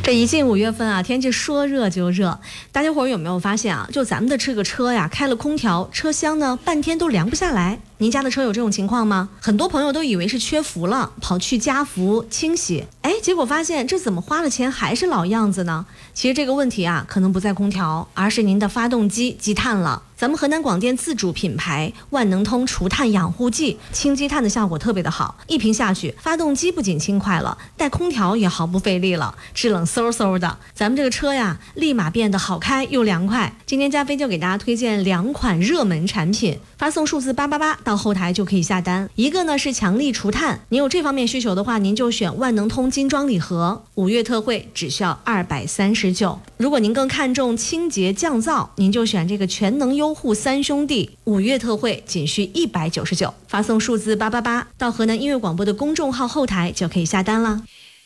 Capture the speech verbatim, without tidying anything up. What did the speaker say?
这一进五月份啊，天气说热就热，大家伙有没有发现啊？就咱们的这个车呀，开了空调，车厢呢半天都凉不下来。您家的车有这种情况吗？很多朋友都以为是缺氟了，跑去加氟清洗，哎，结果发现这怎么花了钱还是老样子呢？其实这个问题啊，可能不在空调，而是您的发动机积碳了。咱们河南广电自主品牌万能通除碳养护剂，清积碳的效果特别的好，一瓶下去，发动机不仅轻快了，带空调也毫不费力了，制冷嗖嗖的，咱们这个车呀，立马变得好开又凉快。今天加菲就给大家推荐两款热门产品，发送数字八八八到后台就可以下单。一个呢是强力除碳，您有这方面需求的话，您就选万能通精装礼盒，五月特惠只需要二百三十九。如果您更看重清洁降噪，您就选这个全能优护三兄弟，五月特惠仅需一百九十九。发送数字八八八到河南音乐广播的公众号后台就可以下单了。